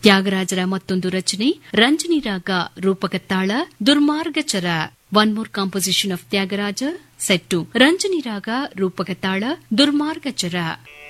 ತ್ಯಾಗರಾಜರ ಮತ್ತೊಂದು ರಚನೆ ರಂಜನಿ ರಾಗ ರೂಪಕತಾಳ ದುರ್ಮಾರ್ಗಚರ. One more composition of Tyagaraja set to Ranjani Raga Rupakatala Durmargachara.